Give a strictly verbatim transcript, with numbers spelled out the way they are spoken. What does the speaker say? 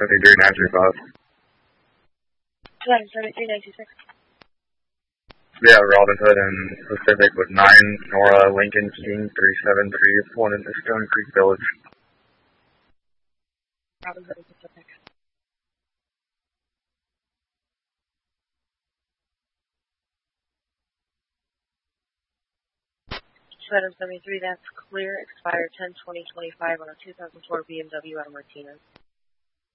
seventy-three nine three five. seven seventy-three nine two six. Yeah, Robin Hood and Pacific with nine, Nora, Lincoln, King, three seven three, one in the Stone Creek Village. Robin Hood and Pacific. seven seventy-three, that's clear, expired ten twenty twenty-five on a two thousand four B M W out of Martinez.